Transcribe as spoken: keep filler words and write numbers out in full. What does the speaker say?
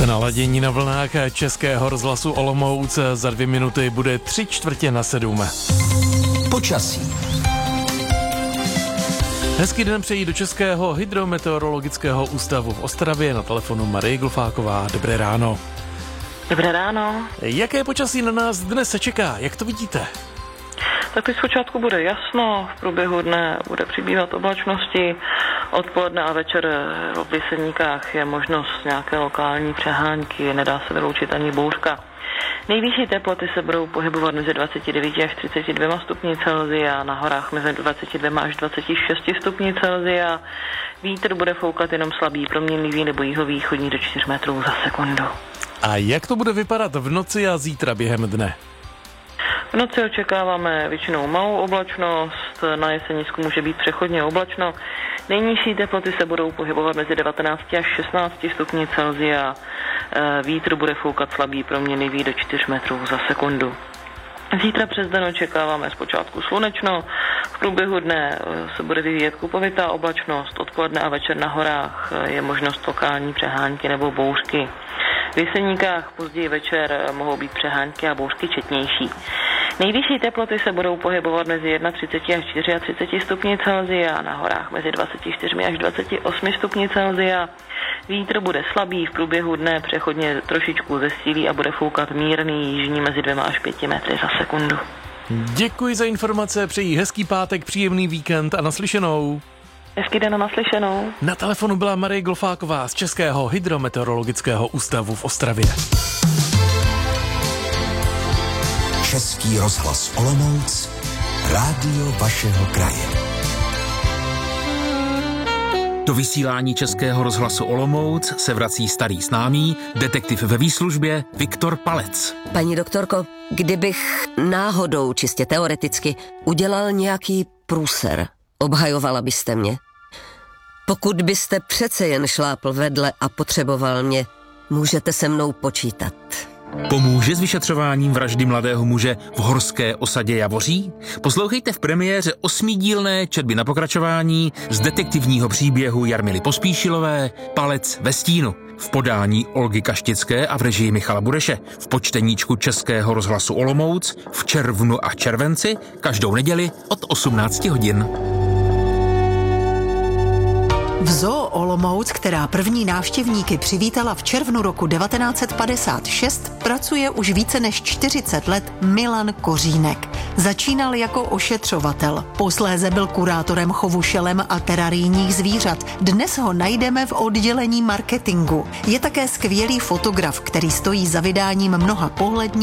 Jste naladění na vlnách Českého rozhlasu Olomouc. Za dvě minuty bude tři čtvrtě na sedm. Počasí. Hezký den přejí do Českého hydrometeorologického ústavu v Ostravě. Na telefonu Marie Glufáková. Dobré ráno. Dobré ráno. Jaké počasí na nás dnes se čeká? Jak to vidíte? Tak teď zpočátku bude jasno, v průběhu dne bude přibývat oblačnosti, odpoledne a večer v Jeseníkách je možnost nějaké lokální přehánky, nedá se vyloučit ani bouřka. Nejvyšší teploty se budou pohybovat mezi dvacet devět až třicet dva stupni Celsia, na horách mezi dvacet dva až dvacet šest stupni Celsia. Vítr bude foukat jenom slabý, proměnlivý nebo jihovýchodní do čtyři metrů za sekundu. A jak to bude vypadat v noci a zítra během dne? V noci očekáváme většinou malou oblačnost, na Jesenísku může být přechodně oblačno. Nejnižší teploty se budou pohybovat mezi devatenáct až šestnáct stupni Celsia. Vítr bude foukat slabý, proměnlivý do čtyři metrů za sekundu. Zítra přes den očekáváme zpočátku slunečno, v průběhu dne se bude vyvíjet kupovitá oblačnost, odpoledne a večer na horách je možnost lokální přehánky nebo bouřky. V Jeseníkách později večer mohou být přehánky a bouřky četnější. Nejvyšší teploty se budou pohybovat mezi třicet jedna až třicet čtyři stupni Celsia, na horách mezi dvacet čtyři až dvacet osm stupni Celsia. Vítr bude slabý, v průběhu dne přechodně trošičku zesílí a bude foukat mírný jižní mezi dvěma až pěti metry za sekundu. Děkuji za informace, přeji hezký pátek, příjemný víkend a naslyšenou. Hezký den a naslyšenou. Na telefonu byla Marie Glufáková z Českého hydrometeorologického ústavu v Ostravě. Český rozhlas Olomouc, rádio vašeho kraje. Do vysílání Českého rozhlasu Olomouc se vrací starý známý, detektiv ve výslužbě Viktor Palec. Paní doktorko, kdybych náhodou, čistě teoreticky, udělal nějaký průser, obhajovala byste mě? Pokud byste přece jen šlápl vedle a potřeboval mě, můžete se mnou počítat. Pomůže s vyšetřováním vraždy mladého muže v horské osadě Javoří? Poslouchejte v premiéře osmidílné četby na pokračování z detektivního příběhu Jarmily Pospíšilové Palec ve stínu v podání Olgy Kaštické a v režii Michala Bureše v počteníčku Českého rozhlasu Olomouc v červnu a červenci každou neděli od osmnácti hodin. V Zoo Olomouc, která první návštěvníky přivítala v červnu roku devatenáct set padesát šest, pracuje už více než čtyřicet let Milan Kořínek. Začínal jako ošetřovatel, posléze byl kurátorem chovu šelem a terarijních zvířat. Dnes ho najdeme v oddělení marketingu. Je také skvělý fotograf, který stojí za vydáním mnoha pohlední